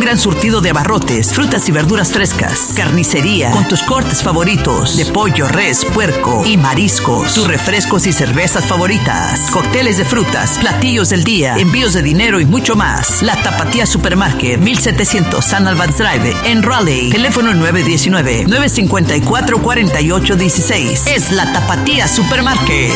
gran surtido de abarrotes, frutas y verduras frescas, carnicería, con tus cortes favoritos de pollo, res, puerco y mariscos, tus refrescos y cervezas favoritas, cócteles de frutas, platillos del día, envíos de dinero y mucho más. La Tapatía Supermarket, 1700 San Albans Drive, en Raleigh. Teléfono 919-954-4816. Es La Tapatía Supermarket.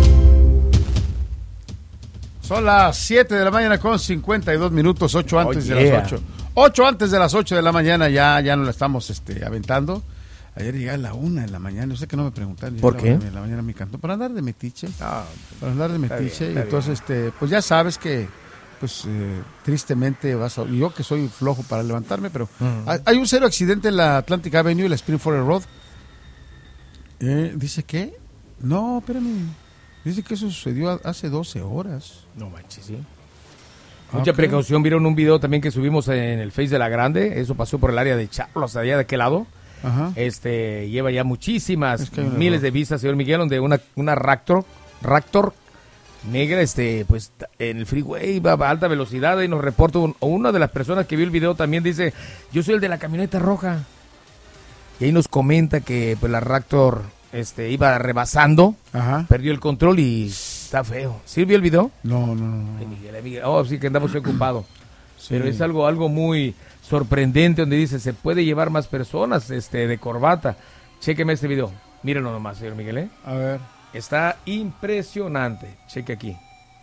Son las 7 de la mañana con 52 minutos, 8 antes de las 8. 8 antes de las 8 de la mañana, ya nos la estamos aventando. Ayer llegué a la 1 de la mañana, no sé que no me preguntaron. ¿Por qué? De la mañana me cantó, para andar de metiche. Para andar de metiche. Bien, entonces, pues ya sabes que, pues, tristemente y yo que soy flojo para levantarme, pero hay un serio accidente en la Atlantic Avenue y la Spring Forest Road. ¿Dice qué? No, espérame. Dice que eso sucedió hace 12 horas. No manches, sí. Mucha precaución. Vieron un video también que subimos en el Face de La Grande. Eso pasó por el área de Charlos, allá de aquel lado. Ajá. Lleva ya muchísimas, miles de vistas, señor Miguel, donde una Raptor negra, pues en el freeway va a alta velocidad, y nos reporta una de las personas que vio el video también dice, yo soy el de la camioneta roja. Y ahí nos comenta que pues la Raptor iba rebasando, perdió el control y está feo. ¿Sí vio el video? No. Ay, Miguel. Oh, sí que andamos ocupados. Sí. Pero es algo muy sorprendente, donde dice, se puede llevar más personas de corbata. Chéqueme este video. Mírenlo nomás, señor Miguel. A ver. Está impresionante. Cheque aquí.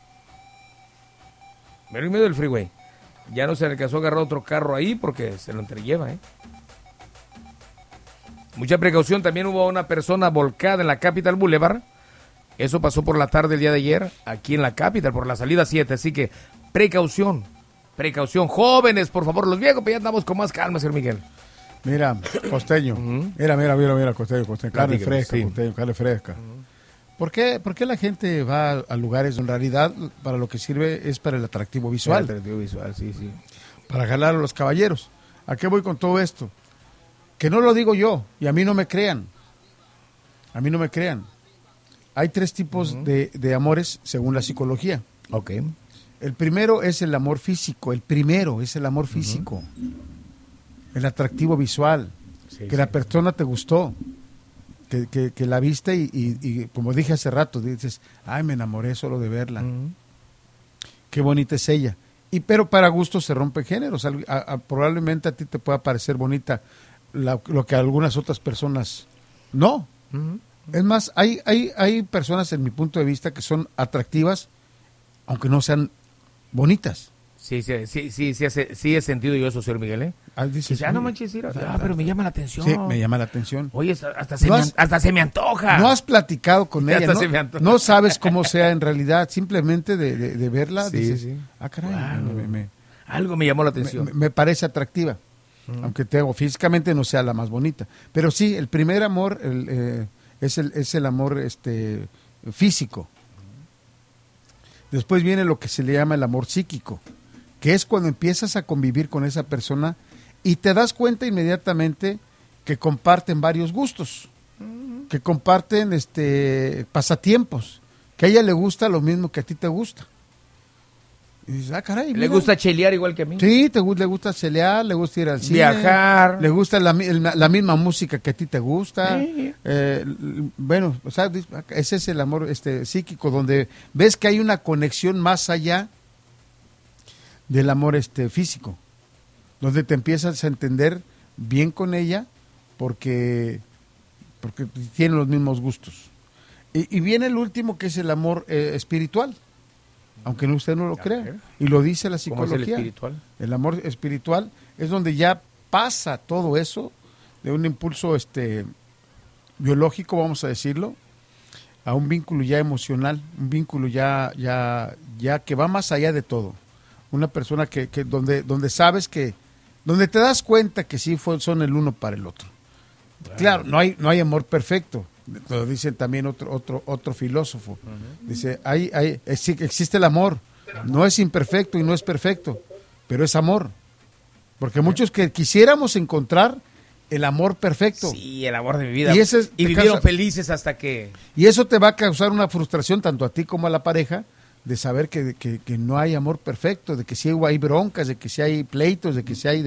Pero en medio del freeway. Ya no se le alcanzó a agarrar otro carro ahí porque se lo entrelleva, Mucha precaución. También hubo una persona volcada en la Capital Boulevard. Eso pasó por la tarde el día de ayer, aquí en la Capital, por la salida 7. Así que, precaución. Jóvenes, por favor. Los viejos, pues ya andamos con más calma, señor Miguel. Mira, costeño. Mira, costeño. Carne fresca, sí. Costeño, carne fresca. ¿Por qué la gente va a lugares donde en realidad para lo que sirve es para el atractivo visual? El atractivo visual, sí. Para jalar a los caballeros. ¿A qué voy con todo esto? Que no lo digo yo, y a mí no me crean. Hay 3 tipos de amores según la psicología. Ok. El primero es el amor físico, el atractivo visual, que la persona te gustó, que la viste y como dije hace rato, dices, ay, me enamoré solo de verla. Qué bonita es ella. Pero para gusto se rompen géneros. Probablemente a ti te pueda parecer bonita lo que a algunas otras personas no. Es más, hay personas en mi punto de vista que son atractivas aunque no sean bonitas. Sí he sentido yo eso, señor Miguel, Dice, no manches, pero me llama la atención. Sí, me llama la atención. Oye, hasta se me antoja. No has platicado con ella, no sabes cómo sea en realidad, simplemente de verla, dices, caray, wow. Algo me llamó la atención. Me parece atractiva. Aunque físicamente no sea la más bonita, pero sí, el primer amor es el amor físico. Después viene lo que se le llama el amor psíquico, que es cuando empiezas a convivir con esa persona y te das cuenta inmediatamente que comparten varios gustos, que comparten pasatiempos, que a ella le gusta lo mismo que a ti te gusta. Y dices, caray, mira. ¿Le gusta chelear igual que a mí? Sí, le gusta chelear, le gusta ir al cine. Viajar. Le gusta la misma música que a ti te gusta. Sí. Bueno, o sea, ese es el amor psíquico, donde ves que hay una conexión más allá del amor físico, donde te empiezas a entender bien con ella porque tienen los mismos gustos. Y viene el último, que es el amor espiritual. Aunque usted no lo crea, y lo dice la psicología. ¿Cómo es el espiritual? El amor espiritual es donde ya pasa todo eso de un impulso biológico, vamos a decirlo, a un vínculo ya emocional, un vínculo ya que va más allá de todo. Una persona que donde sabes que, donde te das cuenta que sí son el uno para el otro. Claro, no hay amor perfecto. Lo dice también otro filósofo. Dice, existe el amor, no es imperfecto y no es perfecto, pero es amor. Porque muchos que quisiéramos encontrar el amor perfecto. Sí, el amor de mi vida. Y vivieron felices hasta que... Y eso te va a causar una frustración tanto a ti como a la pareja, de saber que no hay amor perfecto, de que sí hay broncas, de que sí hay pleitos, de que sí hay